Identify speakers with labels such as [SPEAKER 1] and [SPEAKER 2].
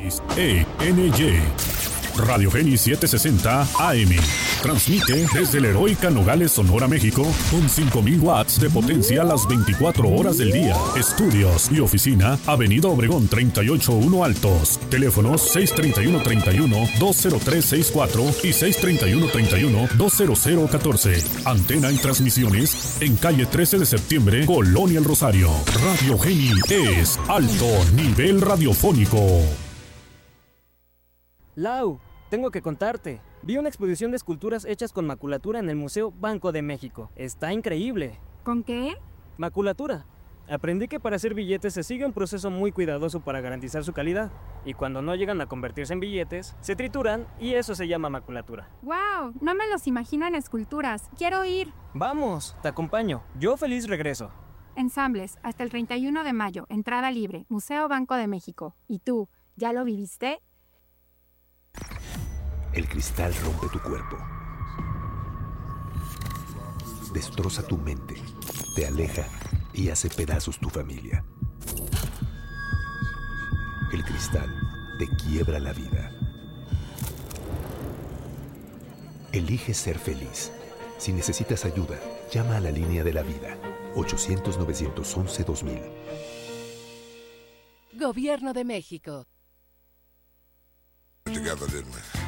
[SPEAKER 1] ENY. Radio Geni 760 AM. Transmite desde la heroica Nogales, Sonora, México, con 5,000 watts de potencia las 24 horas del día. Estudios y oficina, Avenida Obregón 381 Altos. Teléfonos 631-31-20364 y 631-31-20014. Antena y transmisiones en calle 13 de septiembre, Colonia El Rosario. Radio Geni es alto nivel radiofónico.
[SPEAKER 2] Lau, tengo que contarte. Vi una exposición de esculturas hechas con maculatura en el Museo Banco de México. Está increíble.
[SPEAKER 3] ¿Con qué?
[SPEAKER 2] Maculatura. Aprendí que para hacer billetes se sigue un proceso muy cuidadoso para garantizar su calidad. Y cuando no llegan a convertirse en billetes, se trituran y eso se llama maculatura.
[SPEAKER 3] ¡Wow! No me los imagino en esculturas. ¡Quiero ir!
[SPEAKER 2] Vamos, te acompaño. Yo feliz regreso.
[SPEAKER 3] Ensambles, hasta el 31 de mayo. Entrada libre. Museo Banco de México. ¿Y tú, ya lo viviste?
[SPEAKER 4] El cristal rompe tu cuerpo, destroza tu mente, te aleja y hace pedazos tu familia. El cristal te quiebra la vida. Elige ser feliz. Si necesitas ayuda, llama a la línea de la vida, 800-911-2000.
[SPEAKER 5] Gobierno de México.
[SPEAKER 6] Together, didn't we?